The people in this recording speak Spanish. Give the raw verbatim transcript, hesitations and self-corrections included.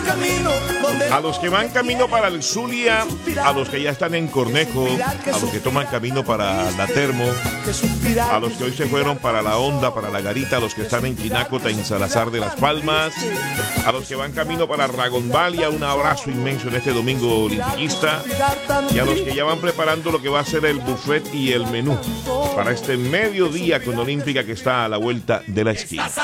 A los que van camino para el Zulia, a los que ya están en Cornejo, a los que toman camino para la Termo, a los que hoy se fueron para la Honda, para la Garita, a los que están en Quinácota, en Salazar de las Palmas, a los que van camino para Ragonvalia, un abrazo inmenso en este domingo olimpiquista, y a los que ya van preparando lo que va a ser el buffet y el menú para este mediodía con Olímpica que está a la vuelta de la esquina.